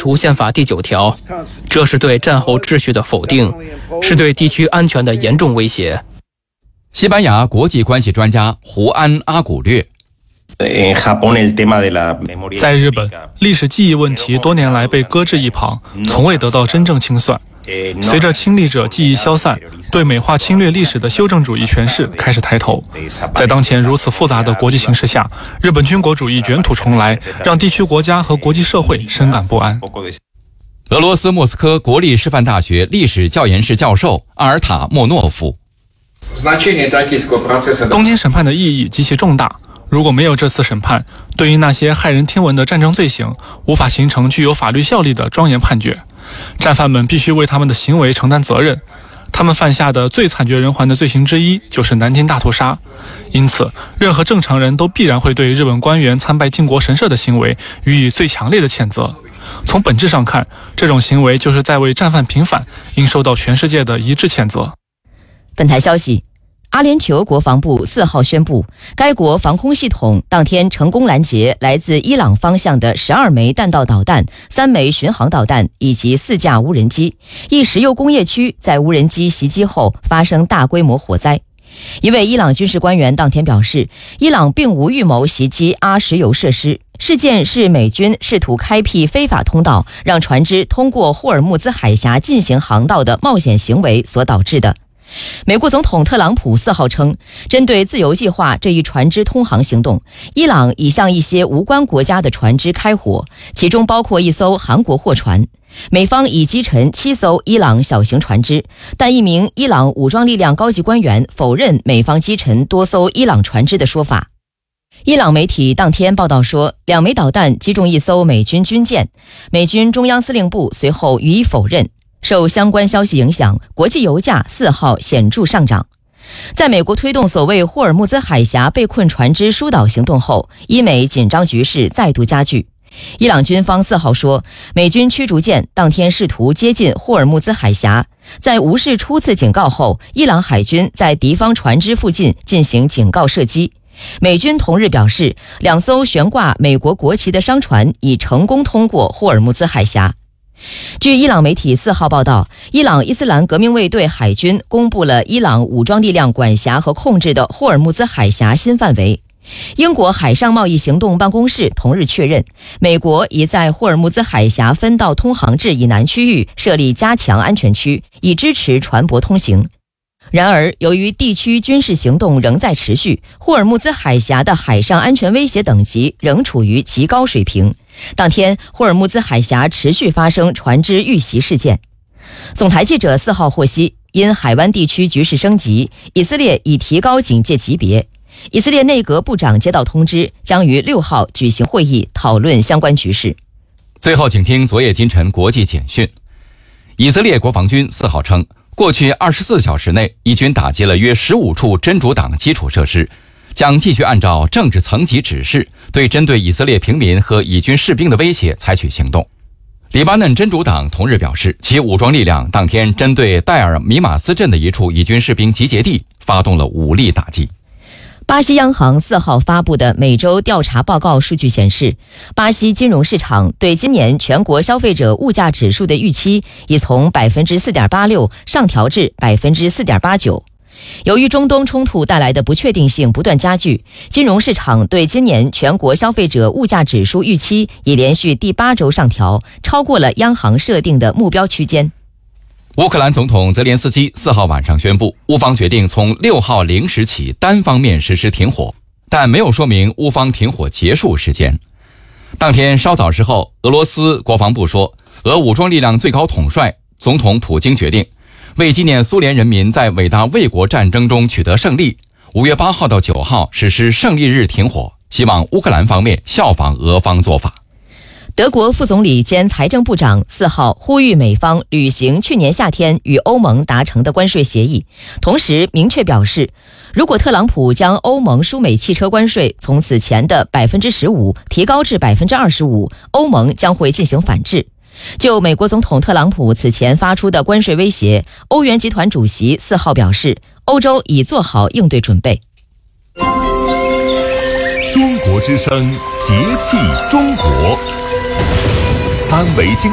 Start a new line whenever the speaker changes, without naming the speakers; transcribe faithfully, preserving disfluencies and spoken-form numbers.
除宪法第九条，这是对战后秩序的否定，是对地区安全的严重威胁。
西班牙国际关系专家胡安·阿古略。
在日本，历史记忆问题多年来被搁置一旁，从未得到真正清算。随着亲历者记忆消散，对美化侵略历史的修正主义诠释开始抬头。在当前如此复杂的国际形势下，日本军国主义卷土重来，让地区国家和国际社会深感不安。
俄罗斯莫斯科国立师范大学历史教研室教授阿尔塔莫诺夫。
东京审判的意义极其重大。如果没有这次审判，对于那些骇人听闻的战争罪行，无法形成具有法律效力的庄严判决。战犯们必须为他们的行为承担责任。他们犯下的最惨绝人寰的罪行之一就是南京大屠杀。因此，任何正常人都必然会对日本官员参拜靖国神社的行为予以最强烈的谴责。从本质上看，这种行为就是在为战犯平反，应受到全世界的一致谴责。
本台消息，阿联酋国防部四号宣布，该国防空系统当天成功拦截来自伊朗方向的十二枚弹道导弹、三枚巡航导弹以及四架无人机。一石油工业区在无人机袭击后发生大规模火灾。一位伊朗军事官员当天表示，伊朗并无预谋袭击阿石油设施，事件是美军试图开辟非法通道，让船只通过霍尔木兹海峡进行航道的冒险行为所导致的。美国总统特朗普四号称，针对自由计划这一船只通航行动，伊朗已向一些无关国家的船只开火，其中包括一艘韩国货船。美方已击沉七艘伊朗小型船只，但一名伊朗武装力量高级官员否认美方击沉多艘伊朗船只的说法。伊朗媒体当天报道说，两枚导弹击中一艘美军军舰，美军中央司令部随后予以否认。受相关消息影响，国际油价四号显著上涨。在美国推动所谓霍尔木兹海峡被困船只疏导行动后，伊美紧张局势再度加剧。伊朗军方四号说，美军驱逐舰当天试图接近霍尔木兹海峡，在无视初次警告后，伊朗海军在敌方船只附近进行警告射击。美军同日表示，两艘悬挂美国国旗的商船已成功通过霍尔木兹海峡。据伊朗媒体四号报道，伊朗伊斯兰革命卫队海军公布了伊朗武装力量管辖和控制的霍尔木兹海峡新范围。英国海上贸易行动办公室同日确认，美国已在霍尔木兹海峡分道通航至以南区域设立加强安全区，以支持船舶通行。然而，由于地区军事行动仍在持续，霍尔木兹海峡的海上安全威胁等级仍处于极高水平。当天，霍尔木兹海峡持续发生船只遇袭事件。总台记者四号获悉，因海湾地区局势升级，以色列已提高警戒级别。以色列内阁部长接到通知，将于六号举行会议讨论相关局势。
最后，请听昨夜今晨国际简讯。以色列国防军四号称，过去二十四小时内，以军打击了约十五处真主党基础设施，将继续按照政治层级指示，对针对以色列平民和以军士兵的威胁采取行动。黎巴嫩真主党同日表示，其武装力量当天针对戴尔米马斯镇的一处以军士兵集结地发动了武力打击。
巴西央行四号发布的每周调查报告数据显示，巴西金融市场对今年全国消费者物价指数的预期已从 百分之四点八六 上调至 百分之四点八九。由于中东冲突带来的不确定性不断加剧，金融市场对今年全国消费者物价指数预期已连续第八周上调，超过了央行设定的目标区间。
乌克兰总统泽连斯基四号晚上宣布，乌方决定从六号零时起单方面实施停火，但没有说明乌方停火结束时间。当天稍早时候，俄罗斯国防部说，俄武装力量最高统帅总统普京决定为纪念苏联人民在伟大卫国战争中取得胜利，五月八号到九号实施胜利日停火，希望乌克兰方面效仿俄方做法。
德国副总理兼财政部长四号呼吁美方履行去年夏天与欧盟达成的关税协议，同时明确表示，如果特朗普将欧盟输美汽车关税从此前的 百分之十五 提高至 百分之二十五， 欧盟将会进行反制。就美国总统特朗普此前发出的关税威胁，欧元集团主席四号表示，欧洲已做好应对准备。
中国之声，节气中国，三维经